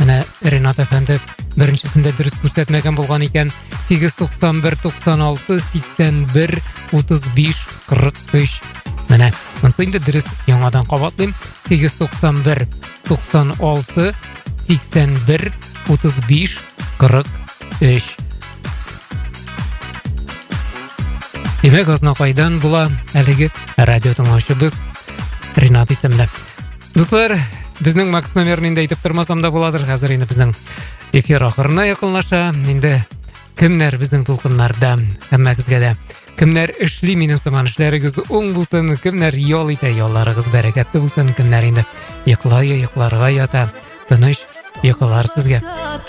Менә Ренат әфәнде беренчесендә дөрес күрсәтмәгән булган икән. 891 96 81 35 43. Менә монсы инде дөрес, яңадан кабатлыйм. 891 96 81 35 43. Демәк, азнакайдан була әлеге радио тыңлаучыбыз Ренат исемле. Дуслар, безнең Макс номерын инде әйтеп тормасам да буладыр. Хәзер инде безнең эфир ахырына якынлаша. Инде кемнәр безнең тулкыннарда, һәммәгезгә дә кемнәр эшли, минем сыман эшләрегез уң булсын, кемнәр ял итә, ялларыгыз бәрәкәтле булсын, кемнәр инде йокларга ята, тыныч йокылар сезгә.